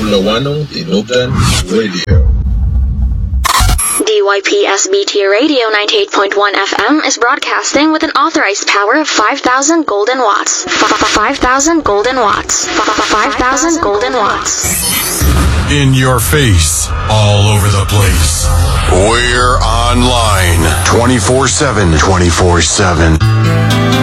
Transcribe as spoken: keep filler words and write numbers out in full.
Lawanong Tinubdan Radio. D Y P S B T Radio ninety-eight point one F M is broadcasting with an authorized power of five thousand golden watts. five thousand golden watts. five thousand golden watts. In your face, all over the place. We're online twenty-four seven. twenty-four seven.